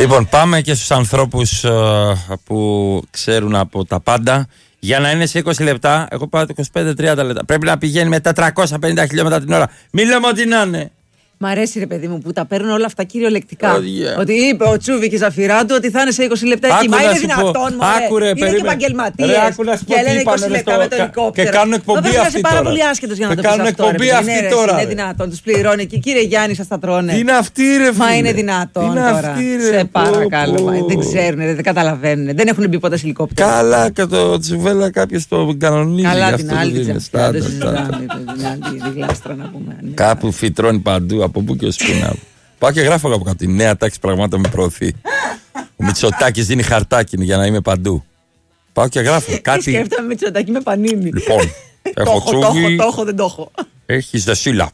Λοιπόν, πάμε και στους ανθρώπους που ξέρουν από τα πάντα. Για να είναι σε 20 λεπτά, εγώ πάω 25-30 λεπτά. Πρέπει να πηγαίνει με 450 χιλιόμετρα την ώρα. Μην λέμε ότι να είναι. Μ' αρέσει ρε παιδί μου που τα παίρνουν όλα αυτά κυριολεκτικά. Ότι είπε ο Τσούβικης Αφιράντου ότι θα είναι σε 20 λεπτά εκεί. Μα είναι δυνατόν, μωρέ. Είναι και επαγγελματίες. Και λένε 20 λεπτά με το ελικόπτερο. Και κάνουν εκπομπή αυτή τώρα. Πάρα πολύ άσχετος για να το πεις αυτό. Εκπομπή αυτή τώρα. Είναι δυνατόν, τους πληρώνει και κύριε Γιάννη σας τα τρώνε. Είναι αυτή ρε φίλε. Μα είναι δυνατόν τώρα. Σε παρακαλώ. Δεν ξέρουν, δεν καταλαβαίνουν. Δεν έχουν μπει ποτέ σε ελικόπτερο. Καλά, και το Τσουβέλα κάποιος το κανονίζει. Καλά την άλλη κάπου φυτρώνει παντού. Από πού και ως πού να. Πάω και γράφω από κάτω. Η νέα τάξη πραγμάτων με προωθεί. Ο Μητσοτάκης δίνει χαρτάκι για να είμαι παντού. Πάω και γράφω κάτι. Σκέφτομαι Μητσοτάκη με πανίνι. Λοιπόν, έχω Τσούβι. Το έχω, δεν το έχω. Έχεις δεσίλα.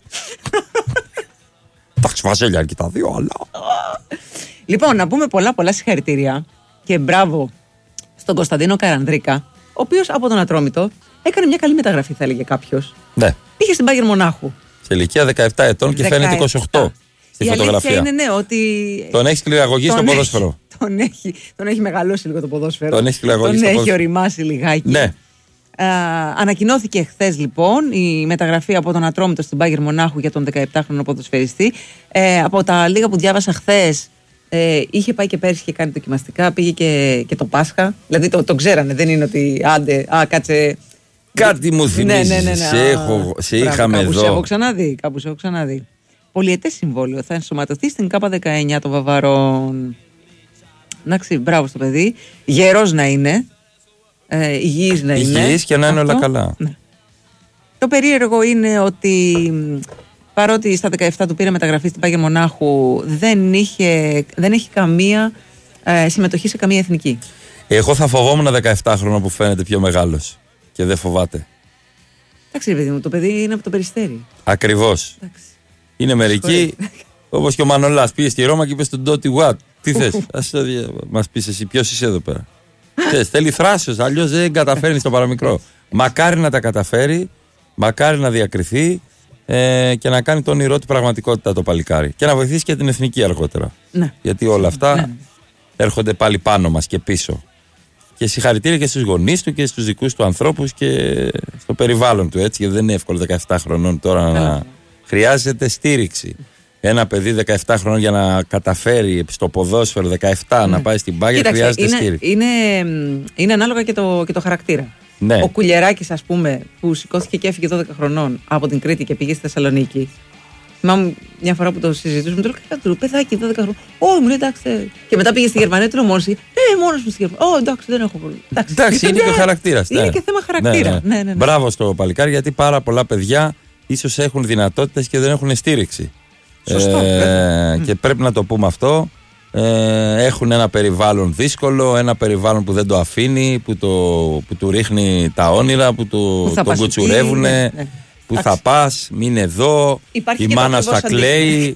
Εντάξει, βαζέλια και τα δύο, αλλά. Λοιπόν, να πούμε πολλά συγχαρητήρια και μπράβο στον Κωνσταντίνο Καρανδρίκα, ο οποίος από τον Ατρόμητο έκανε μια καλή μεταγραφή, θα έλεγε κάποιος. Ναι. Πήγε στην Bayern Μονάχου. Σε ηλικία 17 ετών και φαίνεται 28 στη φωτογραφία. Είναι ναι, ότι. Τον έχει κληραγωγεί στο ποδόσφαιρο. Τον έχει μεγαλώσει λίγο το ποδόσφαιρο. Τον έχει οριμάσει λιγάκι. Ναι. Ανακοινώθηκε χθες λοιπόν η μεταγραφή από τον Ατρόμητο στην Bayern Μονάχου για τον 17χρονο ποδοσφαιριστή. Από τα λίγα που διάβασα χθες, είχε πάει και πέρσι και κάνει δοκιμαστικά. Πήγε και το Πάσχα. Δηλαδή το ξέρανε, δεν είναι ότι άντε, κάτσε. Κάτι μου θυμίζει. Ναι. Σε είχαμε εδώ. Κάπου σε έχω ξαναδεί. Πολυετές συμβόλαιο. Θα ενσωματωθεί στην ΚΑΠΑ19 των Βαβαρών. Εντάξει, μπράβο στο παιδί. Γερός να είναι. Υγιής να είναι. Υγιής και να είναι όλα καλά. Ναι. Το περίεργο είναι ότι παρότι στα 17 του πήρε μεταγραφή στην Bayern Μονάχου, δεν έχει καμία συμμετοχή σε καμία εθνική. Εγώ θα φοβόμουν 17χρονο που φαίνεται πιο μεγάλος και δεν φοβάται. Εντάξει, παιδί μου, το παιδί είναι από το Περιστέρι. Ακριβώς. Εντάξει. Είναι μερικοί, όπως και ο Μανολάς. Πήγε στη Ρώμα και είπε στον Ντότι Watt. Τι θες, μας πεις εσύ, ποιος είσαι εδώ πέρα. Θέλει θράσος, αλλιώς δεν καταφέρνει στο παραμικρό. Μακάρι να τα καταφέρει, μακάρι να διακριθεί και να κάνει το όνειρό του πραγματικότητα το παλικάρι. Και να βοηθήσει και την εθνική αργότερα. Ναι. Γιατί όλα αυτά έρχονται πάλι πάνω μας και πίσω. Και συγχαρητήρια και στους γονείς του και στους δικούς του ανθρώπους και στο περιβάλλον του. Έτσι, γιατί δεν είναι εύκολο 17 χρονών τώρα να χρειάζεται στήριξη. Ένα παιδί 17 χρονών για να καταφέρει στο ποδόσφαιρο 17 να πάει στην Bayern χρειάζεται στήριξη. Είναι ανάλογα και το χαρακτήρα. Ναι. Ο Κουλιεράκης, ας πούμε, που σηκώθηκε και έφυγε 12 χρονών από την Κρήτη και πήγε στη Θεσσαλονίκη. Θυμάμαι μια φορά που το συζητούσαμε, του λέω παιδάκι 12 χρόνια. Όχι, μου λέει εντάξει. Και μετά πήγε στη Γερμανία, του λέω μόνος. Μόνος μου στη Γερμανία. Εντάξει, δεν έχω πρόβλημα. Εντάξει, είναι και ο χαρακτήρας. Είναι και θέμα χαρακτήρα. Ναι. Μπράβο στο παλικάρι, γιατί πάρα πολλά παιδιά ίσως έχουν δυνατότητες και δεν έχουν στήριξη. Σωστό. Και πρέπει να το πούμε αυτό. Έχουν ένα περιβάλλον δύσκολο, ένα περιβάλλον που δεν το αφήνει, που του ρίχνει τα όνειρα, που τον κουτσουρεύουν. Που θα πας, μην εδώ, η μάνα θα κλαίει,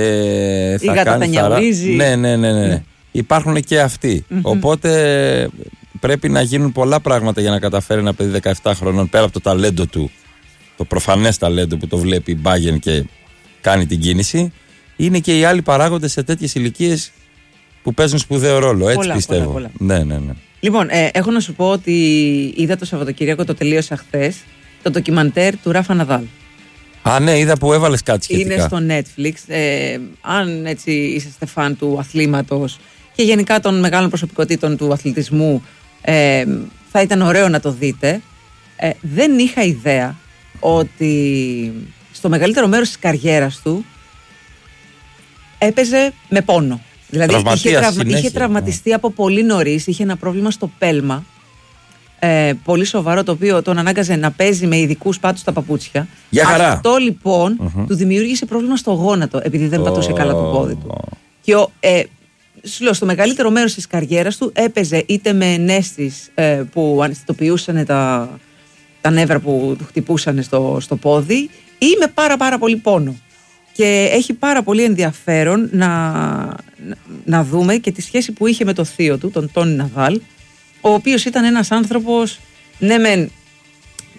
θα κάνει χαρά. Ναι. Υπάρχουν και αυτοί. Οπότε πρέπει να γίνουν πολλά πράγματα για να καταφέρει ένα παιδί 17 χρονών, πέρα από το ταλέντο του, το προφανές ταλέντο που το βλέπει η Bayern και κάνει την κίνηση. Είναι και οι άλλοι παράγοντες σε τέτοιες ηλικίες που παίζουν σπουδαίο ρόλο. Έτσι πιστεύω. Πολλά. Ναι. Λοιπόν, έχω να σου πω ότι είδα το Σαββατοκύριακο, το τελείωσα χθες, το ντοκιμαντέρ του Ράφα Ναδάλ. Ναι, είδα που έβαλες κάτι σχετικά. Είναι στο Netflix. Αν έτσι είσαστε φαν του αθλήματος και γενικά των μεγάλων προσωπικότητων του αθλητισμού, θα ήταν ωραίο να το δείτε. Δεν είχα ιδέα ότι στο μεγαλύτερο μέρος της καριέρας του έπαιζε με πόνο. Δηλαδή είχε τραυματιστεί από πολύ νωρίς, είχε ένα πρόβλημα στο πέλμα, πολύ σοβαρό, το οποίο τον ανάγκαζε να παίζει με ειδικούς πάτους στα παπούτσια. Αυτό λοιπόν του δημιούργησε πρόβλημα στο γόνατο, επειδή δεν πατούσε καλά το πόδι του. Και σου λέω, στο μεγαλύτερο μέρος της καριέρας του έπαιζε είτε με ενέστης που αναισθητοποιούσαν τα νεύρα που του χτυπούσαν στο πόδι, ή με πάρα πολύ πόνο. Και έχει πάρα πολύ ενδιαφέρον να δούμε και τη σχέση που είχε με το θείο του, τον Τόνι Ναδάλ, ο οποίος ήταν ένας άνθρωπος, ναι μεν